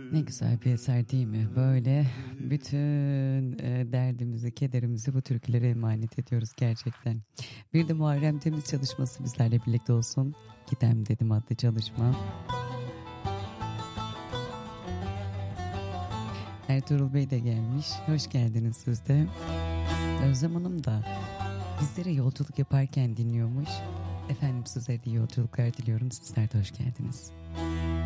Ne güzel bir eser değil mi? Böyle bütün derdimizi, kederimizi bu türkülere emanet ediyoruz gerçekten. Bir de Muharrem Temiz çalışması bizlerle birlikte olsun. Gidem dedim adlı çalışma. Ertuğrul Bey de gelmiş. Hoş geldiniz siz de. Özlem Hanım da bizlere yolculuk yaparken dinliyormuş. Efendim sizlere de iyi yolculuklar diliyorum. Sizler de hoş geldiniz.